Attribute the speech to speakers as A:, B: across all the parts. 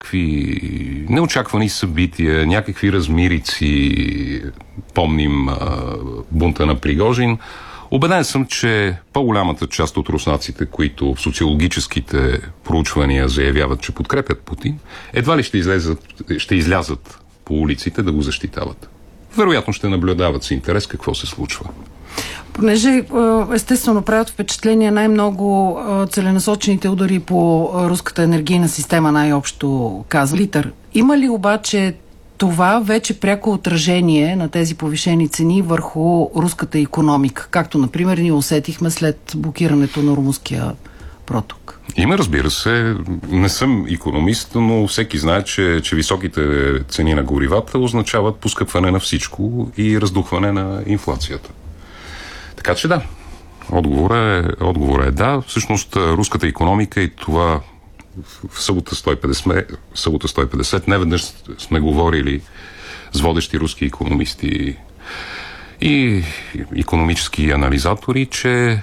A: някакви неочаквани събития, някакви размирици, помним бунта на Пригожин. Убеден съм, че по-голямата част от руснаците, които в социологическите проучвания заявяват, че подкрепят Путин, едва ли ще излязат по улиците да го защитават. Вероятно ще наблюдават с интерес какво се случва.
B: Понеже естествено правят впечатление най-много целенасочените удари по руската енергийна система, най-общо казва литър. Има ли обаче това вече пряко отражение на тези повишени цени върху руската икономика, както, например, ние усетихме след блокирането на румънския проток?
A: Има, разбира се. Не съм икономист, но всеки знае, че високите цени на горивата означават поскъпване на всичко и раздухване на инфлацията. Така че да, отговорът е да. Всъщност руската икономика и това в събота 150 неведнъж сме говорили с водещи руски икономисти и икономически анализатори, че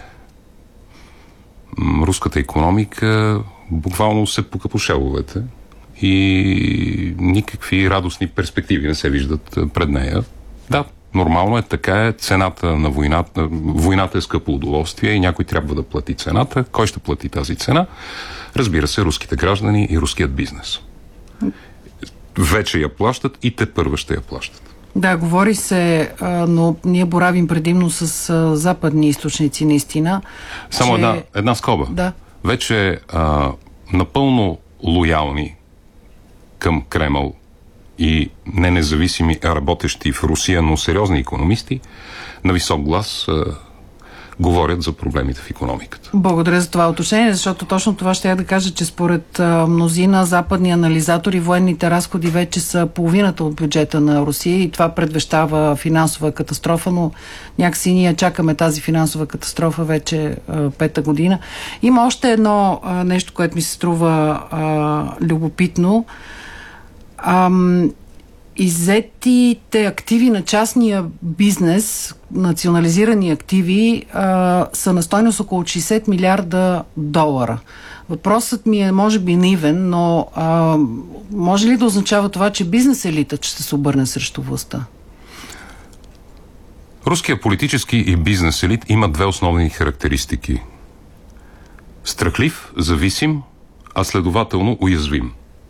A: руската икономика буквално се пука по шеловете и никакви радостни перспективи не се виждат пред нея. Да, нормално е, така е. Цената на войната е скъпо удоволствие и някой трябва да плати цената. Кой ще плати тази цена? Разбира се, руските граждани и руският бизнес. Вече я плащат и тепърва ще я плащат.
B: Да, говори се, но ние боравим предимно с западни източници наистина.
A: Само една скоба.
B: Да.
A: Вече напълно лоялни към Кремъл и не независими, работещи в Русия, но сериозни икономисти, на висок глас говорят за проблемите в икономиката.
B: Благодаря за това уточнение, защото точно това ще я да кажа, че според мнозина западни анализатори военните разходи вече са половината от бюджета на Русия и това предвещава финансова катастрофа, но някакси ние чакаме тази финансова катастрофа вече пета година. Има още едно нещо, което ми се струва любопитно. Иззетите активи на частния бизнес, национализирани активи, са на стойност около 60 милиарда долара. Въпросът ми е, може би, наивен, но може ли да означава това, че бизнес елитът ще се обърне срещу властта?
A: Руският политически и бизнес елит има две основни характеристики. Страхлив, зависим, а следователно уязвим.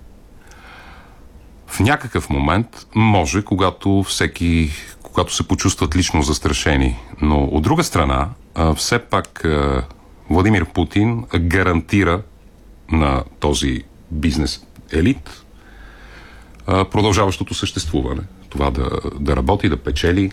A: В някакъв момент може, когато се почувстват лично застрашени. Но от друга страна, все пак Владимир Путин гарантира на този бизнес елит продължаващото съществуване. Това да работи, да печели,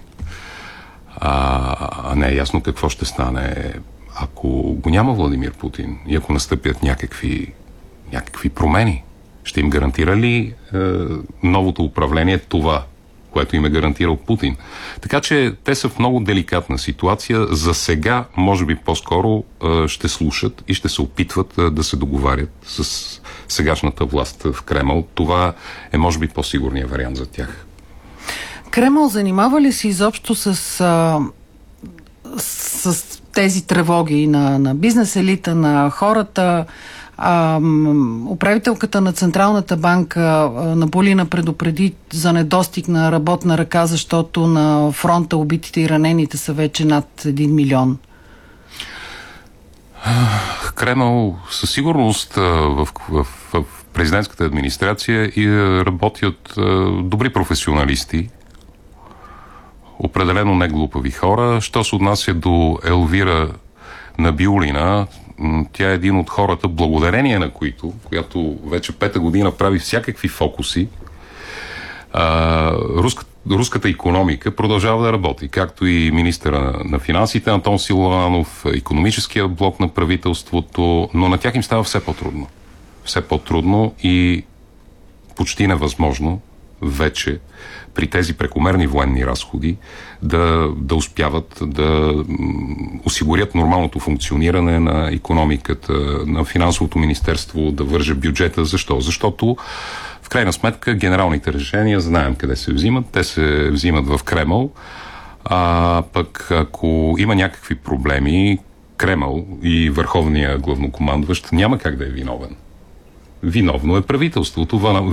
A: а не е ясно какво ще стане, ако го няма Владимир Путин и ако настъпят някакви промени. Ще им гарантира ли новото управление това, което им е гарантирал Путин? Така че те са в много деликатна ситуация. За сега, може би по-скоро ще слушат и ще се опитват да се договарят с сегашната власт в Кремъл. Това е, може би, по-сигурният вариант за тях.
B: Кремъл занимава ли се изобщо с тези тревоги на бизнес елита, на хората? Управителката на Централната банка Наполина предупреди за недостиг на работна ръка, защото на фронта убитите и ранените са вече над 1 милион.
A: Кремъл със сигурност в президентската администрация и работят добри професионалисти. Определено не глупави хора. Що се отнася до Елвира Набиулина, тя е един от хората, благодарение на която вече 5-та година прави всякакви фокуси. Руската икономика продължава да работи, както и министъра на финансите Антон Силуанов, икономическия блок на правителството, но на тях им става все по-трудно. Все по-трудно и почти невъзможно вече при тези прекомерни военни разходи да успяват да осигурят нормалното функциониране на икономиката, на финансовото министерство, да върже бюджета. Защо? Защото в крайна сметка генералните решения знаем къде се взимат. Те се взимат в Кремъл. Пък ако има някакви проблеми, Кремъл и върховния главнокомандващ няма как да е виновен. Виновно е правителството.